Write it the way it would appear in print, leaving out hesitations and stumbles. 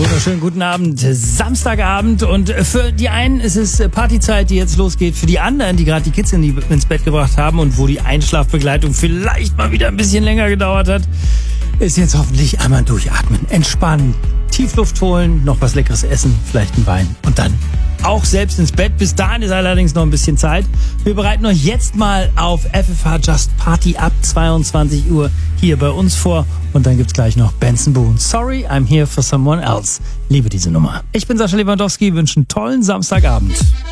Wunderschönen guten Abend, Samstagabend, und für die einen ist es Partyzeit, die jetzt losgeht, für die anderen, die gerade die Kids ins Bett gebracht haben und wo die Einschlafbegleitung vielleicht mal wieder ein bisschen länger gedauert hat, ist jetzt hoffentlich einmal durchatmen, entspannen, Tiefluft holen, noch was Leckeres essen, vielleicht ein Wein und dann auch selbst ins Bett. Bis dahin ist allerdings noch ein bisschen Zeit. Wir bereiten euch jetzt mal auf FFH Just Party ab 22 Uhr hier bei uns vor. Und dann gibt's gleich noch Benson Boone. Sorry, I'm here for someone else. Liebe diese Nummer. Ich bin Sascha Lewandowski, wünsche einen tollen Samstagabend.